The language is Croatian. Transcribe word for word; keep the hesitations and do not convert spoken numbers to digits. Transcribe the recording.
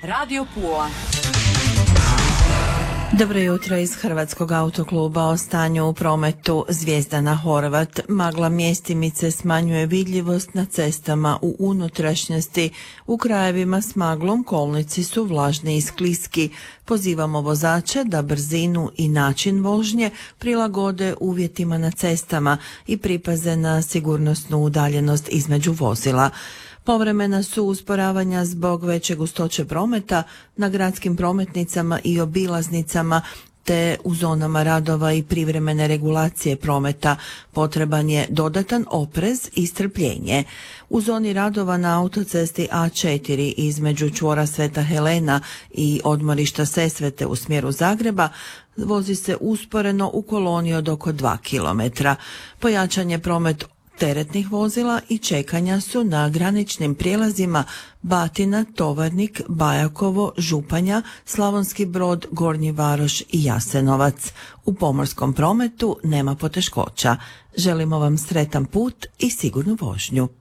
Radio Pula. Dobro jutro iz Hrvatskog autokluba. O stanju u prometu. Zvijezdana Horvat. Magla mjestimice smanjuje vidljivost na cestama u unutrašnjosti. U krajevima s maglom kolnici su vlažni i skliski. Pozivamo vozače da brzinu i način vožnje prilagode uvjetima na cestama i pripaze na sigurnosnu udaljenost između vozila. Povremena su usporavanja zbog veće gustoće prometa na gradskim prometnicama i obilaznicama te u zonama radova i privremene regulacije prometa. Potreban je dodatan oprez i strpljenje. U zoni radova na autocesti A četiri između čvora Sveta Helena i odmorišta Sesvete u smjeru Zagreba vozi se usporeno u koloni od oko dva kilometra. Pojačan je promet teretnih vozila i čekanja su na graničnim prijelazima Batina, Tovarnik, Bajakovo, Županja, Slavonski Brod, Gornji Varoš i Jasenovac. U pomorskom prometu nema poteškoća. Želimo vam sretan put i sigurnu vožnju.